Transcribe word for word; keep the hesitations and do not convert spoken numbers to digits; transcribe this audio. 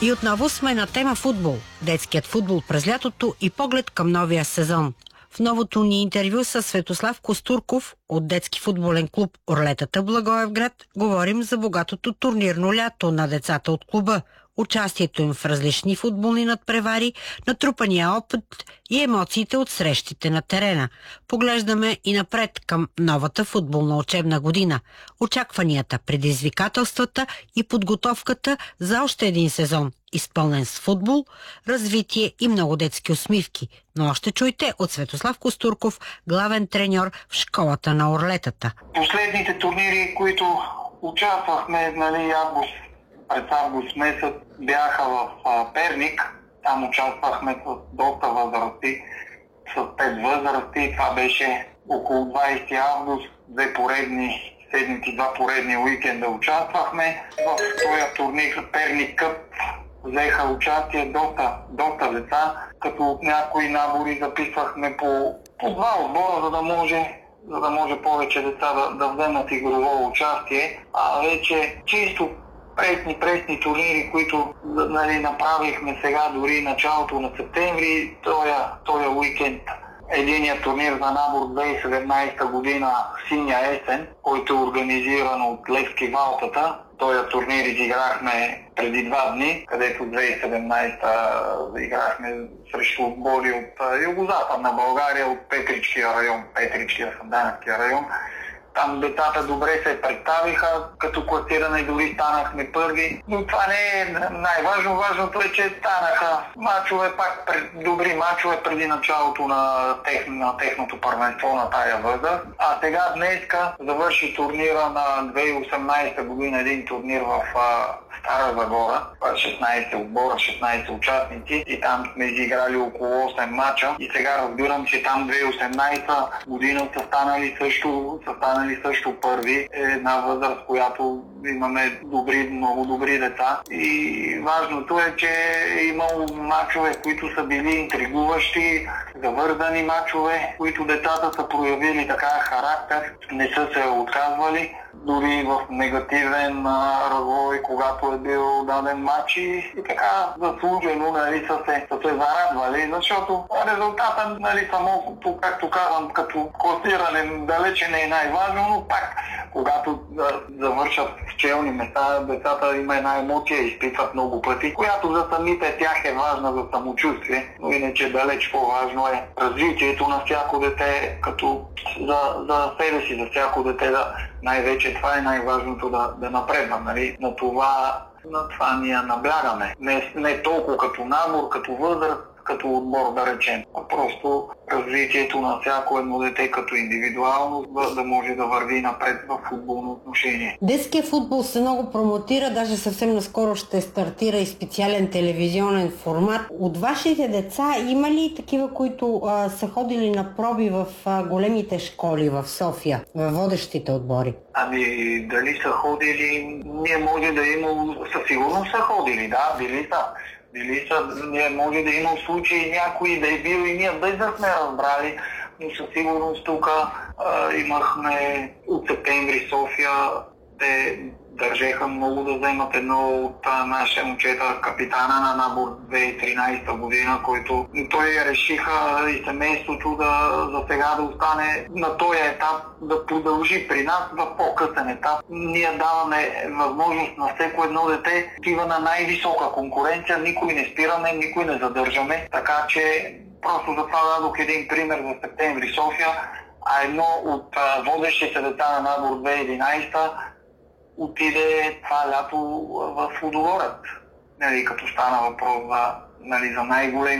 И отново сме на тема футбол. Детският футбол през лятото и поглед към новия сезон. В новото ни интервю с Светослав Костурков от детски футболен клуб Орлетата, Благоевград, говорим за богатото турнирно лято на децата от клуба, участието им в различни футболни надпревари, натрупания опит и емоциите от срещите на терена. Поглеждаме и напред към новата футболна учебна година, очакванията, предизвикателствата и подготовката за още един сезон, изпълнен с футбол, развитие и много детски усмивки. Но още чуйте от Светослав Костурков, главен треньор в школата на Орлетата. Последните турнири, които участвахме, нали, август, през август месец, бяха в а, Перник. Там участвахме с доста възрасти, с пет възрасти. Това беше около двайсети август, две поредни седмици, два поредни уикенда участвахме. В този турнир Перник Къп взеха участие доста, доста деца, като от някои набори записвахме по, по два отбора, за да може за да може повече деца да, да вземат игрово участие. А вече чисто пресни, пресни турнири, които, нали, направихме сега, дори началото на септември, този уикенд. Единият турнир за набор две хиляди и седемнайсета година Синя есен, който е организиран от Левски Валтата. Този турнир изиграхме преди два дни, където две хиляди и седемнайсета играхме срещу отбори от Югозападна България, от Петричкия район, Петричкия Санданския район. Там децата добре се представиха, като класиране дори станахме първи. Но това не е най-важно. Важното е, че станаха мачове, пак пред, добри мачове преди началото на, тех, на техното първенство на тая възраст. А сега днеска завърши турнира на две хиляди и осемнайсета година, един турнир в а, Стара Загора. шестнайсет отбора, шестнайсет участници и там сме изиграли около осем мача. И сега разбирам, че там две хиляди и осемнайсета година са станали също, са станали също първи. Една възраст, която имаме добри, много добри деца. И важното е, че е имало мачове, които са били интригуващи, завързани мачове, които децата са проявили така характер, не са се отказвали. Дори в негативен а, развой, когато е бил даден матч и, и така заслужено, нали, са се, са се зарадвали, защото резултата, нали, само, както казвам, като класиране далече не е най-важно, но пак, когато да, завършат в челни места, децата има една емоция, изпитват много пъти, която за самите тях е важна за самочувствие, но иначе далеч по-важно е развитието на всяко дете, като за, за себе си, за всяко дете, да, най-вече това е най-важното, да, да напредвам, нали? На това, на това ние наблягаме. Не, не толкова като набор, като възраст, като отбор, да речем, а просто развитието на всяко едно дете като индивидуално, да, да може да върви напред в футболно отношение. Детският футбол се много промотира, даже съвсем наскоро ще стартира и специален телевизионен формат. От вашите деца има ли такива, които а, са ходили на проби в а, големите школи в София, в водещите отбори? Ами, дали са ходили, ние може да има, със сигурност са ходили, да, били са. Били са, ние може да има случаи някой да е бил и ние без да сме разбрали, но със сигурност тук имахме от септември София, те държеха много да вземат едно от нашия момчета, капитана на набор две хиляди и тринайсета година, който той решиха и семейството да за сега да остане на този етап, да продължи при нас в по-късен етап. Ние даваме възможност на всеко едно дете, отива на най-висока конкуренция, никой не спираме, никой не задържаме, така че просто за това дадох един пример за септември София, а едно от водещите деца на набор две хиляди и единайсета отиде това лято в Лудогорец, нали, като стана въпрос за, нали, за най-големи